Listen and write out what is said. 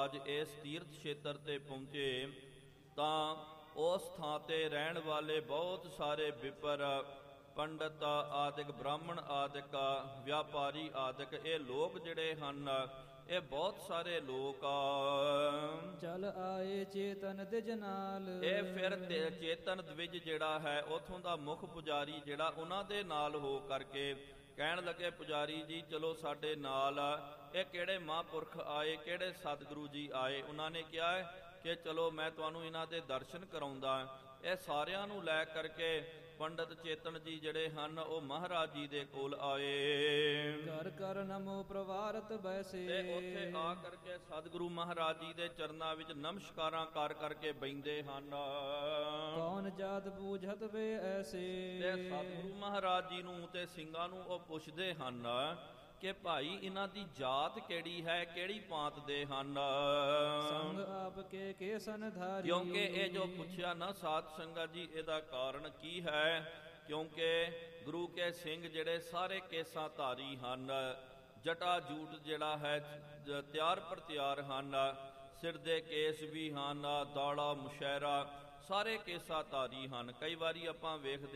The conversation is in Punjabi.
ਮਹਾਰਾਜ ਇਸ ਤੀਰਥ ਖੇਤਰ ਤੇ ਪਹੁੰਚੇ ਤਾਂ ਉਸ ਥਾਂ ਤੇ ਰਹਿਣ ਵਾਲੇ ਬਹੁਤ ਸਾਰੇ ਵਿਪਰ, ਪੰਡਤ ਆਦਿਕ, ਬ੍ਰਾਹਮਣ ਆਦਿਕ, ਵਿਆਪਾਰੀ ਆਦਿਕ, ਇਹ ਲੋਕ ਜਿਹੜੇ ਹਨ, ਇਹ ਬਹੁਤ ਸਾਰੇ ਲੋਕ ਚਲ ਆਏ ਚੇਤਨ ਦਿਜ ਨਾਲ। ਇਹ ਫਿਰ ਚੇਤਨ ਦਵਿਜ ਜਿਹੜਾ ਹੈ ਉਥੋਂ ਦਾ ਮੁੱਖ ਪੁਜਾਰੀ ਜਿਹੜਾ, ਉਹਨਾਂ ਦੇ ਨਾਲ ਹੋ ਕਰਕੇ ਕਹਿਣ ਲੱਗੇ, ਪੁਜਾਰੀ ਜੀ ਚਲੋ ਸਾਡੇ ਨਾਲ। ਇਹ ਕਿਹੜੇ ਮਹਾਂਪੁਰਖ ਆਏ, ਕਿਹੜੇ ਸਤਿਗੁਰੂ ਜੀ ਆਏ? ਉਹਨਾਂ ਨੇ ਕਿਹਾ ਕਿ ਚਲੋ ਮੈਂ ਤੁਹਾਨੂੰ ਇਹਨਾਂ ਦੇ ਦਰਸ਼ਨ ਕਰਾਉਂਦਾ। ਇਹ ਸਾਰਿਆਂ ਨੂੰ ਲੈ ਕਰਕੇ ਪੰਡਤ ਚੇਤਨ ਜੀ ਜਿਹੜੇ ਹਨ ਉਹ ਮਹਾਰਾਜ ਜੀ ਦੇ ਕੋਲ ਆਏ। ਕਰ ਕਰ ਨਮੋ ਪ੍ਰਵਾਰਤ ਬੈਸੇ। ਤੇ ਉੱਥੇ ਆ ਕਰਕੇ ਸਤਿਗੁਰੂ ਮਹਾਰਾਜ ਜੀ ਦੇ ਚਰਨਾਂ ਵਿੱਚ ਨਮਸਕਾਰਾਂ ਕਰ ਕਰਕੇ ਬੈਂਦੇ ਹਨ। ਕੌਣ ਜਾਤ ਬੂਝਤ ਵੇ ਐਸੇ। ਤੇ ਸਤਿਗੁਰੂ ਮਹਾਰਾਜ ਜੀ ਨੂੰ ਤੇ ਸਿੰਘਾਂ ਨੂੰ ਉਹ ਪੁੱਛਦੇ ਹਨ ਕਿ ਭਾਈ ਇਹਨਾਂ ਦੀ ਜਾਤ ਕਿਹੜੀ ਹੈ, ਕਿਹੜੀ ਪਾਂਤ ਦੇ ਹਨ? ਸੰਗ ਆਪ ਕੇ ਕੇਸਨ ਧਾਰੀ। ਕਿਉਂਕਿ ਇਹ ਜੋ ਪੁੱਛਿਆ ਨਾ ਸਾਧ ਸੰਗਤ ਜੀ, ਇਹਦਾ ਕਾਰਨ ਕੀ ਹੈ? ਕਿਉਂਕਿ ਗੁਰੂ ਕੇ ਸਿੰਘ ਜਿਹੜੇ ਸਾਰੇ ਕੇਸਾਂ ਧਾਰੀ ਹਨ, ਜਟਾ ਜੂਟ ਜਿਹੜਾ ਹੈ ਤਿਆਰ ਪਰ ਤਿਆਰ ਹਨ, ਸਿਰ ਦੇ ਕੇਸ ਵੀ ਹਨ, ਦਾੜਾ ਮੁਸ਼ਹਿਰਾ ਸਾਰੇ ਕੇਸਾਂ ਧਾਰੀ ਹਨ। ਕਈ ਵਾਰੀ ਆਪਾਂ ਵੇਖਦੇ